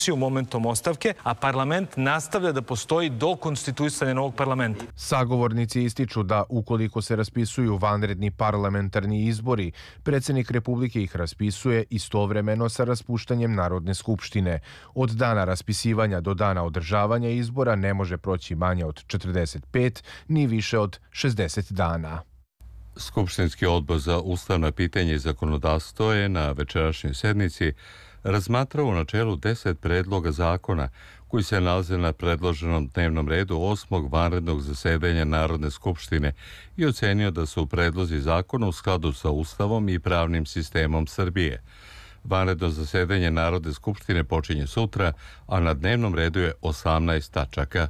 momentom ostavke, a parlament nastavlja da postoji do konstituisanja novog parlamenta. Sagovornici ističu da ukoliko se raspisuju vanredni parlamentarni izbori, predsjednik Republike ih raspisuje istovremeno sa raspuštanjem Narodne skupštine. Od dana raspisivanja do dana održavanja izbora ne može proći manje od 45 ni više od 60 dana. Skupštinski odbor za ustavna pitanja i zakonodavstvo je na večerašnjoj sednici razmatrao u načelu 10 predloga zakona koji se nalaze na predloženom dnevnom redu 8. vanrednog zasedanja Narodne skupštine i ocenio da su predlozi zakona u skladu sa Ustavom i pravnim sistemom Srbije. Vanredno zasedanje Narodne skupštine počinje sutra, a na dnevnom redu je 18 tačaka.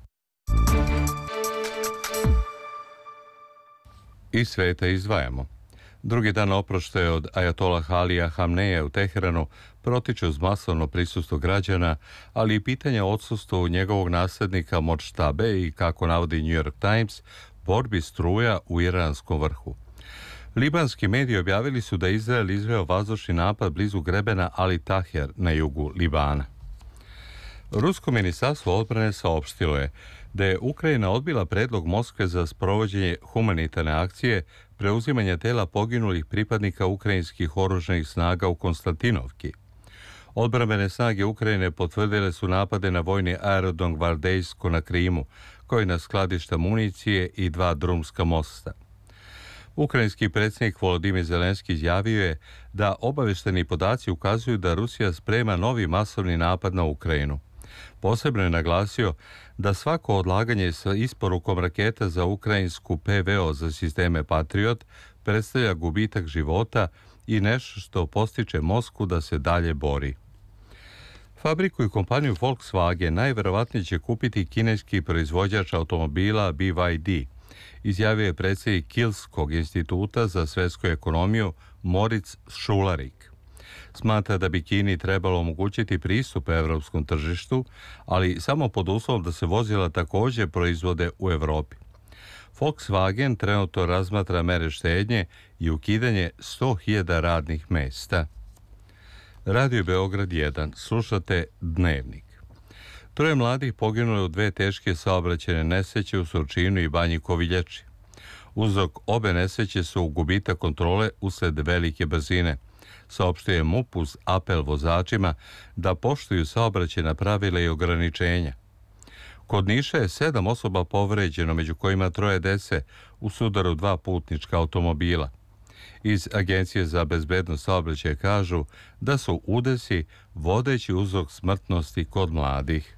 Iz sveta izdvajamo. Drugi dan oproštaja od ajatolah Alija Hamneja u Teheranu protiče uz masovno prisustvo građana, ali i pitanja o odsustvu njegovog naslednika Modžtabe i, kako navodi New York Times, borbi struja u iranskom vrhu. Libanski mediji objavili su da je Izrael izveo vazdušni napad blizu grebena Ali Taher na jugu Libana. Rusko ministarstvo odbrane saopštilo je da je Ukrajina odbila predlog Moskve za sprovođenje humanitarne akcije preuzimanja tela poginulih pripadnika ukrajinskih oružanih snaga u Konstantinovki. Odbrambene snage Ukrajine potvrdile su napade na vojni aerodrom Gvardejsko na Krimu, koji na skladišta municije i 2 drumska mosta. Ukrajinski predsjednik Volodimir Zelenski izjavio je da obavešteni podaci ukazuju da Rusija sprema novi masovni napad na Ukrajinu. Posebno je naglasio da svako odlaganje sa isporukom raketa za ukrajinsku PVO za sisteme Patriot predstavlja gubitak života i nešto što postiče Moskvu da se dalje bori. Fabriku i kompaniju Volkswagen najverovatnije će kupiti kineski proizvođač automobila BYD, izjavio je predsjednik Kilskog instituta za svjetsku ekonomiju Moritz Schularik. Smatra da bi Kini trebalo omogućiti pristup evropskom tržištu, ali samo pod uslovom da se vozila također proizvode u Evropi. Volkswagen trenutno razmatra mere štednje i ukidanje 100.000 radnih mjesta. Radio Beograd 1. Slušate Dnevnik. 3 mladih poginulo u 2 teške saobraćajne nesreće u Surčinu i Banji Koviljači. Uzrok obe nesreće su gubitak kontrole usled velike brzine. Saopštio je MUP uz apel vozačima da poštuju saobraćajna pravila i ograničenja. Kod Niša je 7 osoba povređeno, među kojima 3 dece u sudaru 2 putnička automobila. Iz Agencije za bezbednost saobraćaja kažu da su udesi vodeći uzrok smrtnosti kod mladih.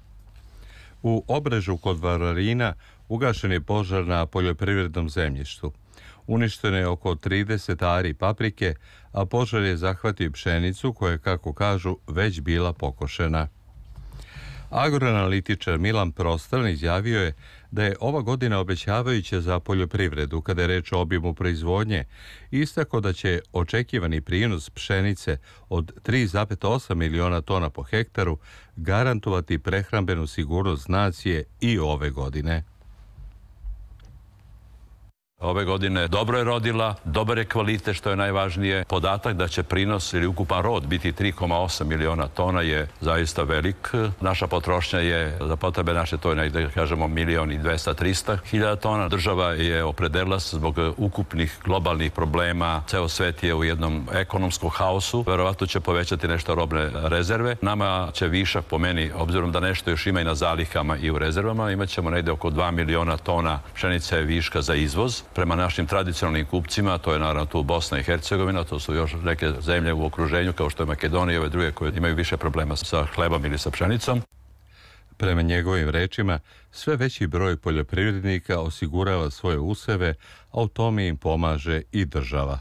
U Obrežu kod Varvarina ugašen je požar na poljoprivrednom zemljištu. Uništeno je oko 30 ari paprike, a požar je zahvatio pšenicu koja je, kako kažu, već bila pokošena. Agroanalitičar Milan Prostan izjavio je da je ova godina obećavajuća za poljoprivredu kada je reč o obimu proizvodnje i istakao da će očekivani prinos pšenice od 3,8 miliona tona po hektaru garantovati prehrambenu sigurnost nacije i ove godine. Ove godine dobro je rodila, dobar je kvalitet, što je najvažnije. Podatak da će prinos ili ukupan rod biti 3,8 miliona tona je zaista velik. Naša potrošnja je za potrebe naše, to je negdje, kažemo, 1.200.000-300.000 tona. Država je opredelila se zbog ukupnih globalnih problema. Ceo svet je u jednom ekonomskom haosu. Verovatno će povećati nešto robne rezerve. Nama će višak, po meni, obzirom da nešto još ima i na zalihama i u rezervama, imat ćemo negdje oko 2 miliona tona pšenice viška za izvoz. Prema našim tradicionalnim kupcima, to je naravno tu Bosna i Hercegovina, to su još neke zemlje u okruženju kao što je Makedonija i ove druge koje imaju više problema sa hlebom ili sa pšenicom. Prema njegovim rečima, sve veći broj poljoprivrednika osigurava svoje useve, a u tome im pomaže i država.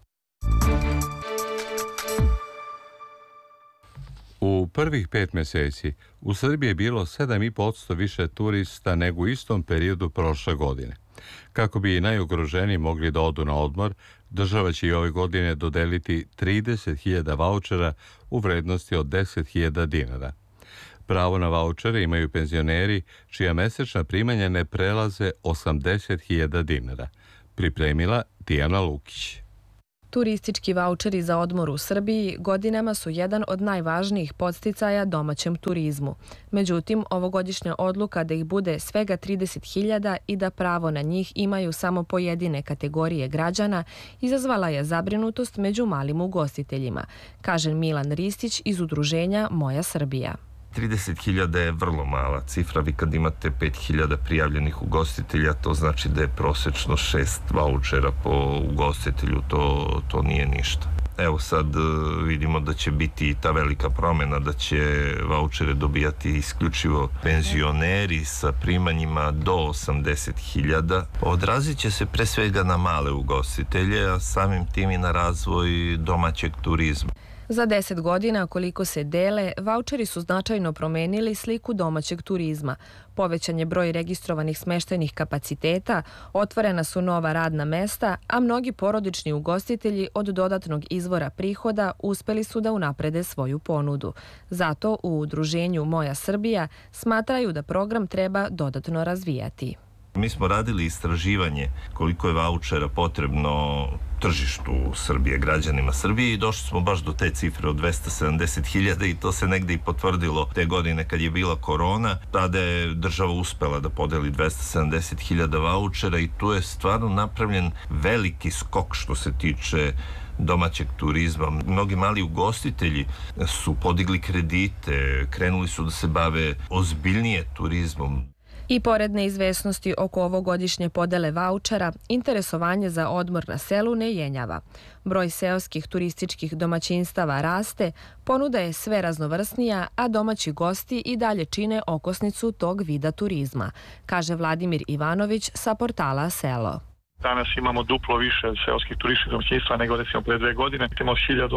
U prvih 5 mjeseci u Srbiji je bilo 7,5% više turista nego u istom periodu prošle godine. Kako bi najugroženiji mogli da odu na odmor, država će i ove godine dodeliti 30.000 vaučera u vrednosti od 10.000 dinara. Pravo na vaučere imaju penzioneri čija mesečna primanja ne prelaze 80.000 dinara. Pripremila Dijana Lukić. Turistički vaučeri za odmor u Srbiji godinama su jedan od najvažnijih podsticaja domaćem turizmu. Međutim, ovogodišnja odluka da ih bude svega 30.000 i da pravo na njih imaju samo pojedine kategorije građana izazvala je zabrinutost među malim ugostiteljima, kaže Milan Ristić iz udruženja Moja Srbija. 30.000 je vrlo mala cifra. Vi kad imate 5.000 prijavljenih ugostitelja, to znači da je prosečno 6 vaučera po ugostitelju, to nije ništa. Evo sad vidimo da će biti i ta velika promjena, da će vaučere dobijati isključivo penzioneri sa primanjima do 80.000. Odrazit će se pre svega na male ugostitelje, a samim tim i na razvoj domaćeg turizma. Za 10 godina, koliko se dele, vaučeri su značajno promenili sliku domaćeg turizma. Povećan je broj registrovanih smeštajnih kapaciteta, otvorena su nova radna mesta, a mnogi porodični ugostitelji od dodatnog izvora prihoda uspeli su da unaprede svoju ponudu. Zato u udruženju Moja Srbija smatraju da program treba dodatno razvijati. Mi smo radili istraživanje koliko je vaučera potrebno tržištu Srbije, građanima Srbije i došli smo baš do te cifre od 270.000 i to se negde i potvrdilo te godine kad je bila korona. Tada je država uspela da podeli 270.000 vaučera i tu je stvarno napravljen veliki skok što se tiče domaćeg turizma. Mnogi mali ugostitelji su podigli kredite, krenuli su da se bave ozbiljnije turizmom. I pored neizvesnosti oko ovogodišnje podele vaučera, interesovanje za odmor na selu ne jenjava. Broj seoskih turističkih domaćinstava raste, ponuda je sve raznovrsnija, a domaći gosti i dalje čine okosnicu tog vida turizma, kaže Vladimir Ivanović sa portala Selo. Danas imamo duplo više seoskih turističkih domaćinstva nego recimo pre 2 godine. Imamo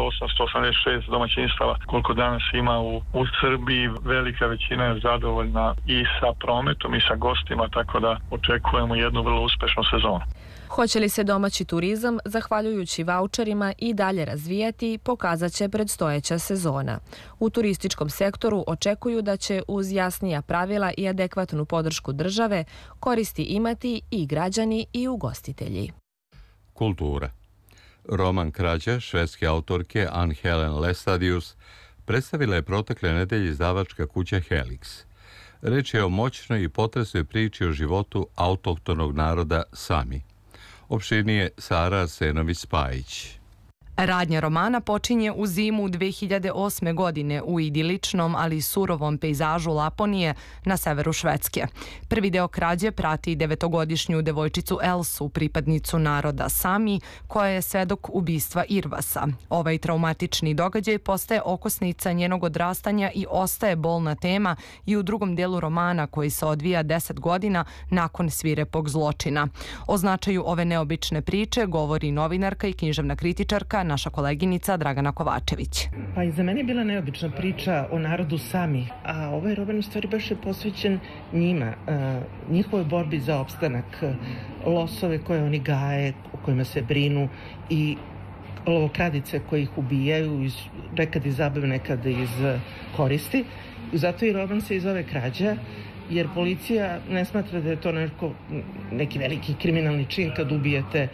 1886 domaćinstava koliko danas ima u Srbiji. Velika većina je zadovoljna i sa prometom i sa gostima, tako da očekujemo jednu vrlo uspešnu sezonu. Hoće li se domaći turizam, zahvaljujući vaučerima, i dalje razvijati, pokazat će predstojeća sezona. U turističkom sektoru očekuju da će uz jasnija pravila i adekvatnu podršku države koristi imati i građani i ugostitelji. Kultura. Roman Krađa švedske autorke Ann Helen Lestadius predstavila je protekle nedelje izdavačka kuća Helix. Reč je o moćnoj i potresnoj priči o životu autohtonog naroda Sami. Opširnije Sara Arsenović-Spajić. Radnja romana počinje u zimu 2008. godine u idiličnom, ali surovom pejzažu Laponije na severu Švedske. Prvi deo krađe prati 9-godišnju devojčicu Elsu, pripadnicu naroda Sami, koja je svedok ubistva Irvasa. Ovaj traumatični događaj postaje okosnica njenog odrastanja i ostaje bolna tema i u drugom delu romana koji se odvija 10 godina nakon svirepog zločina. O značaju ove neobične priče govori novinarka i književna kritičarka, naša koleginica Dragana Kovačević. Pa i za mene je bila neobična priča o narodu Sami, a ovaj roman u stvari baš je posvećen njima, njihovoj borbi za opstanak, losove koje oni gaje, o kojima se brinu i lovokradice koji ih ubijaju, nekad iz zabave, nekad iz koristi. Zato i roman se zove Krađa, jer policija ne smatra da je to neki veliki kriminalni čin kad ubijete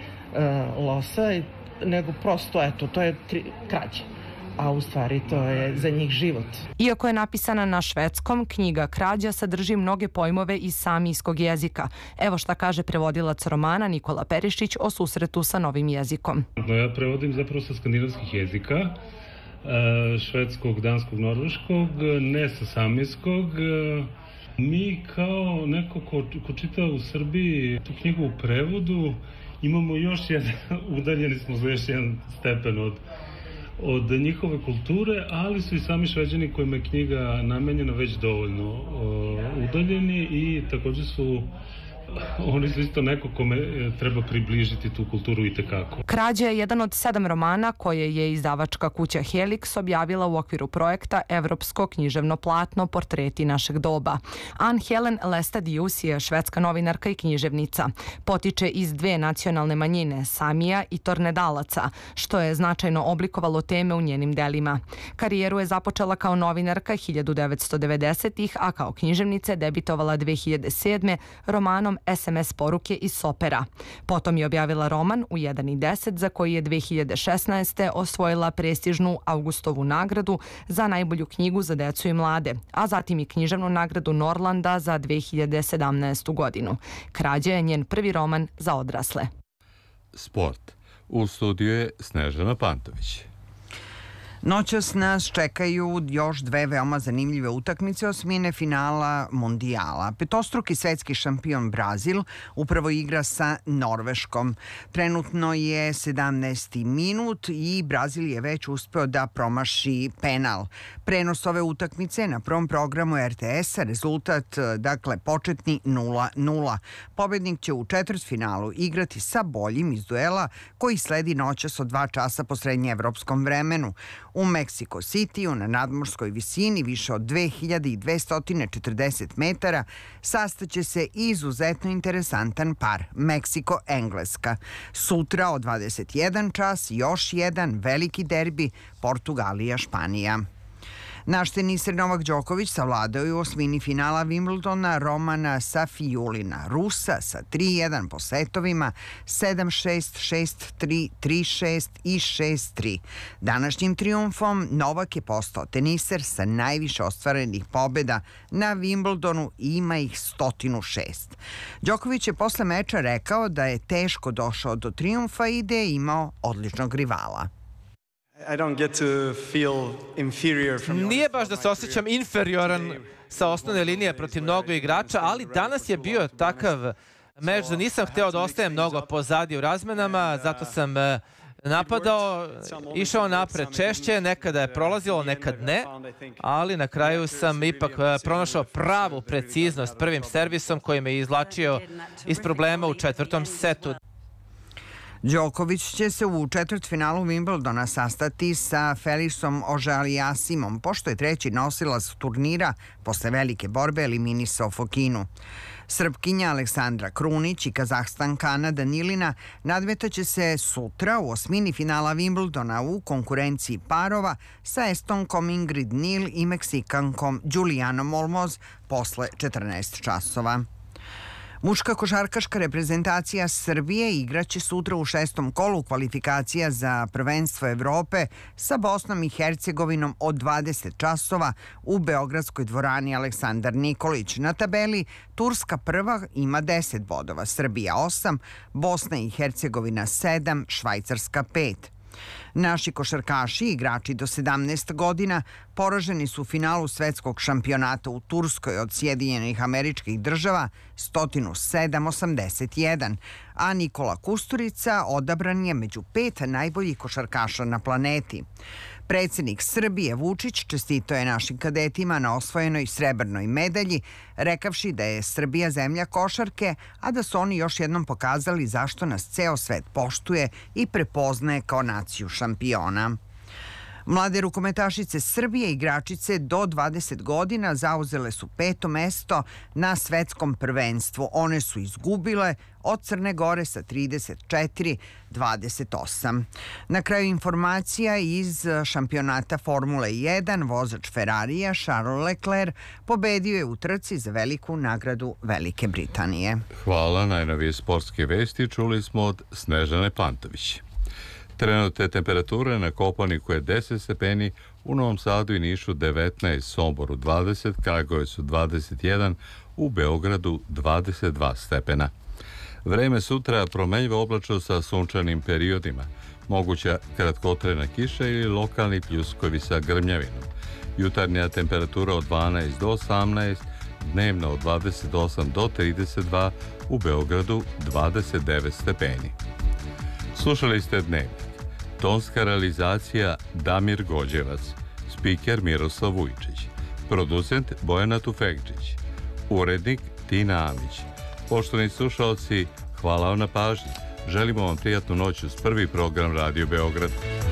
losa, nego prosto, eto, to je krađa. A u stvari to je za njih život. Iako je napisana na švedskom, knjiga Krađa sadrži mnoge pojmove iz samijskog jezika. Evo šta kaže prevodilac romana Nikola Perišić o susretu sa novim jezikom. Ja prevodim zapravo sa skandinavskih jezika, švedskog, danskog, norveškog, ne sa samijskog. Mi kao neko ko čita u Srbiji tu knjigu u prevodu, imamo još jedan, udaljeni smo za još jedan stepen od njihove kulture, ali su i sami Šveđani kojima je knjiga namenjena već dovoljno udaljeni i također su oni su isto neko kome treba približiti tu kulturu i tekako. Krađa je jedan od 7 romana koje je izdavačka kuća Helix objavila u okviru projekta Evropsko književno platno Portreti našeg doba. Ann Helen Lestadius je švedska novinarka i književnica. Potiče iz 2 nacionalne manjine, Samija i Tornedalaca, što je značajno oblikovalo teme u njenim delima. Karijeru je započela kao novinarka 1990-ih, a kao književnica je debitovala 2007. romanom SMS poruke iz Sopera. Potom je objavila roman U 1:10 za koji je 2016. osvojila prestižnu Augustovu nagradu za najbolju knjigu za decu i mlade, a zatim i književnu nagradu Norlanda za 2017. godinu. Krađa je njen prvi roman za odrasle. Sport. U studiju je Snežana Pantović. Noćas nas čekaju još dve veoma zanimljive utakmice osmine finala Mundijala. Petostruki svetski šampion Brazil upravo igra sa Norveškom. Trenutno je 17. minut i Brazil je već uspeo da promaši penal. Prenos ove utakmice na prvom programu RTS-a, rezultat, dakle, početni 0:0. Pobednik će u četvrtfinalu igrati sa boljim iz duela koji sledi noćas od 2 časa po srednjeevropskom vremenu. U Mexico Cityu na nadmorskoj visini više od 2240 metara sastaće se izuzetno interesantan par Meksiko-Engleska. Sutra od 21 čas još jedan veliki derbi Portugalija-Španija. Naš teniser Novak Đoković savladao je u osmini finala Wimbledona Romana Safijulina, Rusa, sa 3:1 po setovima 7-6, 6-3, 3-6 i 6-3. Današnjim trijumfom Novak je postao teniser sa najviše ostvarenih pobjeda na Wimbledonu i ima ih 106. Đoković je posle meča rekao da je teško došao do trijumfa i da je imao odličnog rivala. Nije baš da se osjećam inferioran sa osnovne linije protiv mnogo igrača, ali danas je bio takav meč da nisam hteo da ostajem mnogo pozadi u razmenama, zato sam napadao, išao napred češće, nekada je prolazilo, nekad ne, ali na kraju sam ipak pronašao pravu preciznost prvim servisom koji me izvlačio iz problema u četvrtom setu. Đoković će se u četvrtfinalu Wimbledona sastati sa Felisom Auger-Aliassimom, pošto je treći nosilac turnira posle velike borbe eliminisao Fokinu. Srpkinja Aleksandra Krunić i Kazahstanka Ana Danilina nadmetaće se sutra u osmini finala Wimbledona u konkurenciji parova sa Estonkom Ingrid Nil i Meksikankom Julianom Olmos posle 14 časova. Muška košarkaška reprezentacija Srbije igraće sutra u 6. kolu kvalifikacija za prvenstvo Evrope sa Bosnom i Hercegovinom od 20 časova u Beogradskoj dvorani Aleksandar Nikolić. Na tabeli Turska prva ima 10 bodova, Srbija 8, Bosna i Hercegovina 7, Švajcarska 5. Naši košarkaši, igrači do 17 godina, poraženi su u finalu svetskog šampionata u Turskoj od Sjedinjenih Američkih Država 107-81, a Nikola Kusturica odabran je među 5 najboljih košarkaša na planeti. Predsjednik Srbije Vučić čestitao je našim kadetima na osvojenoj srebrnoj medalji, rekavši da je Srbija zemlja košarke, a da su oni još jednom pokazali zašto nas ceo svet poštuje i prepoznaje kao naciju šampiona. Mlade rukometašice Srbije, igračice do 20 godina, zauzele su 5. mesto na svetskom prvenstvu. One su izgubile od Crne Gore sa 34-28. Na kraju informacija iz šampionata Formule 1, vozač Ferrarija Charles Leclerc pobedio je u trci za veliku nagradu Velike Britanije. Hvala, najnovije sportske vesti čuli smo od Snežane Pantović. Trenutne temperature na Koponiku je 10 stepeni, u Novom Sadu i Nišu 19, Somboru 20, Kragujevcu 21, u Beogradu 22 stepena. Vreme sutra promenljivo oblačno sa sunčanim periodima, moguća kratkotrajna kiša ili lokalni pljuskovi sa grmljavinom. Jutarnja temperatura od 12 do 18, dnevna od 28 do 32, u Beogradu 29 stepeni. Slušali ste Dnevnik. Tonska realizacija Damir Gođevac, spiker Miroslav Vujčić, producent Bojana Tufekđić, urednik Tina Amić. Poštovani slušalci, hvala vam na pažnji. Želimo vam prijatnu noć uz prvi program Radio Beograd.